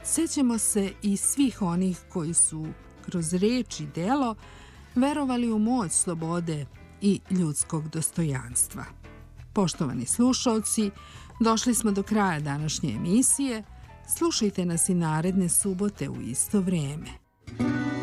Sećamo se i svih onih koji su kroz reč i delo verovali u moć slobode i ljudskog dostojanstva. Poštovani slušaoci, došli smo do kraja današnje emisije. Slušajte nas i naredne subote u isto vrijeme.